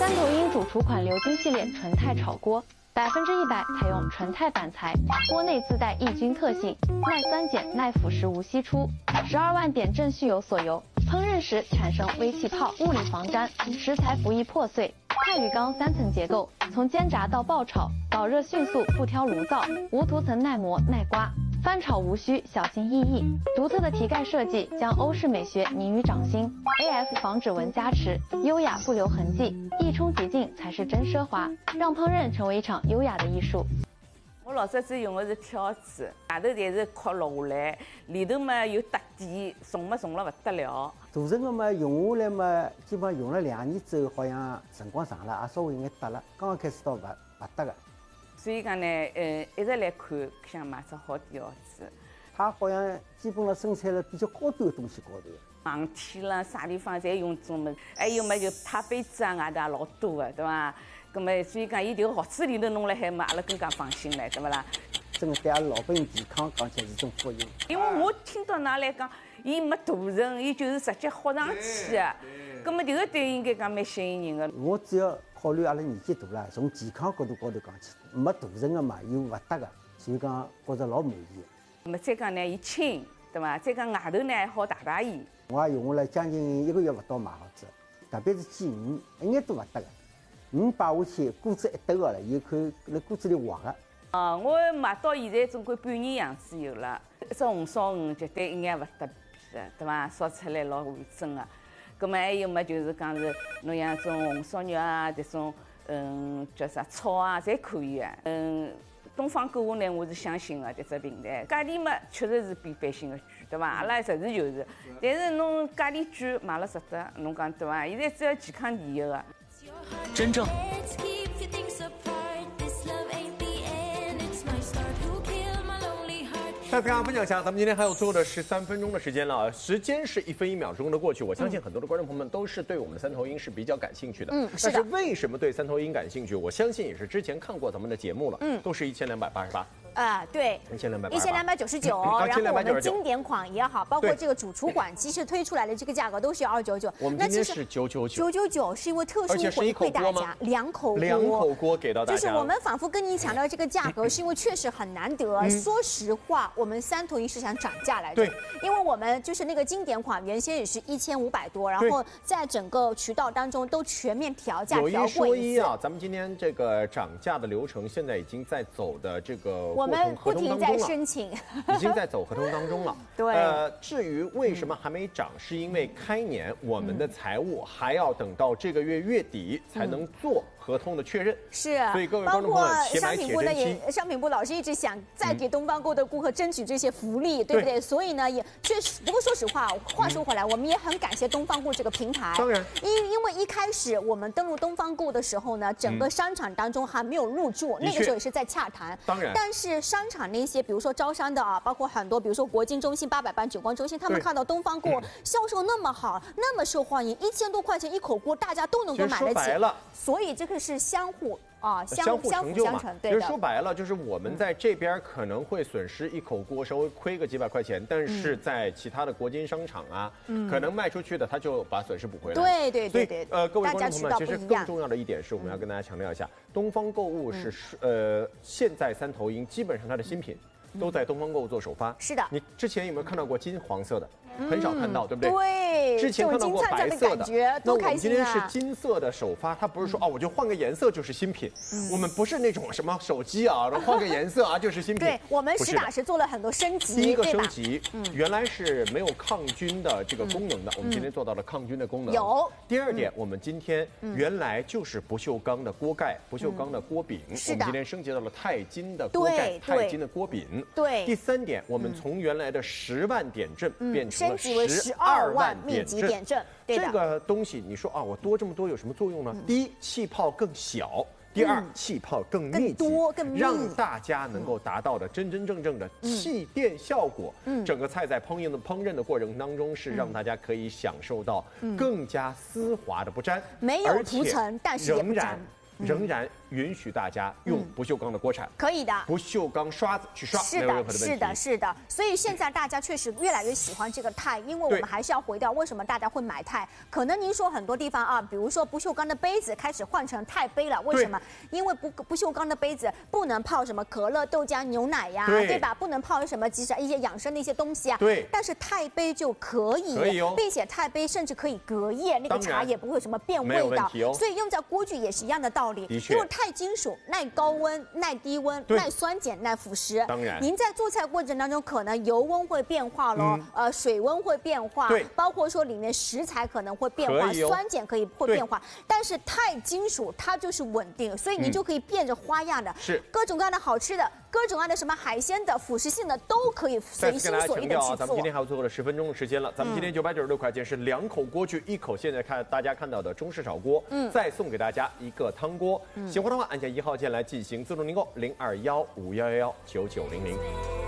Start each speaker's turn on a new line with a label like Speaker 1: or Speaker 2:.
Speaker 1: 三头鹰主厨款流金系列纯钛炒锅，100%采用纯钛板材，锅内自带抑菌特性，耐酸碱、耐腐蚀无析出，12万点正蓄油锁油，烹饪时产生微气泡，物理防粘，食材不易破碎。钛铝钢3层结构，从煎炸到爆炒，导热迅速，不挑炉灶，无涂层耐磨耐刮。翻炒无需小心翼翼，独特的提盖设计将欧式美学凝于掌心 ，AF 防指纹加持，优雅不留痕迹，一冲即净才是真奢华，让烹饪成为一场优雅的艺术。
Speaker 2: 我老早子用的是挑子，外头侪是烤落下来，里头嘛有搭底，重了不得了。
Speaker 3: 大成的嘛用下来嘛，基本上用了2年之后，好像辰光长了，也稍微有眼搭了。刚刚开始到勿搭个。
Speaker 2: 所以讲呢，一直来看，想买只好点舀子。
Speaker 3: 它好像基本上生产了比较高端的东西高头。
Speaker 2: 航天啦，啥地方侪用这种么？还有么就太妃子啊，外头也老多的，对伐？咁么所以讲，伊迭个盒子里头弄了海嘛，阿拉更加放心了，对勿啦？
Speaker 3: 真的对阿拉老百姓健康讲起来是种福音。
Speaker 2: 因为我听到㑚来讲，伊没大成，伊就是直接喝上去的。咁么迭个对应该讲蛮吸引人的。
Speaker 3: 我主要考虑阿拉年纪大了，从健康角度高头讲起，没大成的嘛，又勿搭个，所以讲觉着老满意。
Speaker 2: 那么再讲呢，伊轻，对伐？再讲外头呢还好汏伊。
Speaker 3: 我也用下来将近1个月勿到买好子，特别是煎鱼，一眼都勿搭个。鱼摆下去，锅子一抖个了，有看辣锅子里滑个。
Speaker 2: 我买到现在总归半年样子有了。一只红烧鱼绝对一眼勿搭边的，对伐？烧出来老完整个。葛么还有么就是讲是侬像种红烧肉啊，这种叫啥炒啊，侪可以的。东方购物呢，我是相信的这只平台，价钿嘛确实是比翻新的贵，对伐？阿拉实事求是。但是侬价钿贵，买了值得，侬讲对伐？现在只要健康第一个。
Speaker 4: 真正。
Speaker 5: 再跟大家分享一下，咱们今天还有最后的13分钟的时间了，时间是1分1秒钟的过去。我相信很多的观众朋友们都是对我们的三头鹰是比较感兴趣的。但是为什么对三头鹰感兴趣？我相信也是之前看过咱们的节目了。都是1288。
Speaker 6: 对，1299，然后我们经典款也好，包括这个主厨馆，其实推出来的这个价格都是299。
Speaker 5: 我们今天是
Speaker 6: 999，是因为特殊回馈大家2口锅
Speaker 5: ，2口锅给到大家。
Speaker 6: 就是我们反复跟您强调这个价格，是因为确实很难得。说实话，我们三头鹰是想涨价来着，因为我们就是那个经典款，原先也是1500多，然后在整个渠道当中都全面调价调过一次。
Speaker 5: 咱们今天这个涨价的流程，现在已经在走的这个。
Speaker 6: 我们不停在申请，
Speaker 5: 已经在走合同当中了。
Speaker 6: 对，
Speaker 5: 至于为什么还没涨，是因为开年我们的财务还要等到这个月月底才能做合同的确认。
Speaker 6: 是，
Speaker 5: 所以各位观众朋友，
Speaker 6: 商品部呢也，商品部老师一直想再给东方购的顾客争取这些福利，对不对？所以呢，也确实，不过说实话，话说回来，我们也很感谢东方购这个平台。
Speaker 5: 当然，
Speaker 6: 因为一开始我们登录东方购的时候呢，整个商场当中还没有入驻，那个时候也是在洽谈。
Speaker 5: 当然，
Speaker 6: 但是商场那些，比如说招商的啊，包括很多，比如说国金中心、800久光中心，他们看到东方购销售那么好，那么受欢迎，1000多块钱一口锅，大家都能够买得起。所以这个是相互
Speaker 5: 相辅相成嘛。
Speaker 6: 对，
Speaker 5: 其实说白了，就是我们在这边可能会损失一口锅，稍微亏个几百块钱，但是在其他的国金商场啊，可能卖出去的他就把损失补回来。
Speaker 6: 对。
Speaker 5: 所以各位观众朋友们，其实更重要的一点是我们要跟大家强调一下，东方购物是现在三头鹰基本上它的新品都在东方购物做首发。
Speaker 6: 是的。
Speaker 5: 你之前有没有看到过金黄色的？很少看到，对不对？
Speaker 6: 对，
Speaker 5: 之前看到过白色的，
Speaker 6: 那
Speaker 5: 我们今天是金色的首发，它不是说我就换个颜色就是新品，我们不是那种什么手机啊，换个颜色啊就是新品。
Speaker 6: 对，我们实打实做了很多升级。
Speaker 5: 第一个升级，原来是没有抗菌的这个功能的，我们今天做到了抗菌的功能。
Speaker 6: 有。
Speaker 5: 第二点，我们今天原来就是不锈钢的锅盖、不锈钢的锅柄，我们今天升级到了钛金的锅盖、钛金的锅柄。
Speaker 6: 对。
Speaker 5: 第三点，我们从原来的10万点阵变成了
Speaker 6: 12万密集点阵，
Speaker 5: 这个东西你说我多这么多有什么作用呢？第一，气泡更小；第二，气泡更密集，让大家能够达到的真正的气垫效果。整个菜在烹饪的过程当中，是让大家可以享受到更加丝滑的不粘，
Speaker 6: 没有涂层，但是也不粘。
Speaker 5: 仍然允许大家用不锈钢的锅铲，
Speaker 6: 可以的。
Speaker 5: 不锈钢刷子去刷，
Speaker 6: 是的，
Speaker 5: 没有任何的问题。
Speaker 6: 是的，是的。所以现在大家确实越来越喜欢这个钛，因为我们还是要回到为什么大家会买钛。可能您说很多地方啊，比如说不锈钢的杯子开始换成钛杯了，为什么？因为不锈钢的杯子不能泡什么可乐、豆浆、牛奶呀，对吧？不能泡什么一些养生的一些东西啊。
Speaker 5: 对。
Speaker 6: 但是钛杯就可以，
Speaker 5: 可以哦，
Speaker 6: 并且钛杯甚至可以隔夜，那个茶也不会什么变味道。所以用在锅具也是一样的道理。
Speaker 5: 的确。
Speaker 6: 因为钛金属耐高温、耐低温、耐酸碱、耐腐蚀。
Speaker 5: 当然。
Speaker 6: 您在做菜过程当中，可能油温会变化咯，水温会变化，
Speaker 5: 对，
Speaker 6: 包括说里面食材可能会变化，酸碱会变化。但是钛金属它就是稳定，所以你就可以变着花样的，
Speaker 5: 是
Speaker 6: 各种各样的好吃的。各种各样的什么海鲜的、腐蚀性的都可以随心所欲的去做。
Speaker 5: 咱们今天还有最后的10分钟的时间了，咱们今天996块钱是2口锅具，1口现在大家看到的中式炒锅，再送给大家一个汤锅。喜欢的话按下1号键来进行自动订购，0215119900。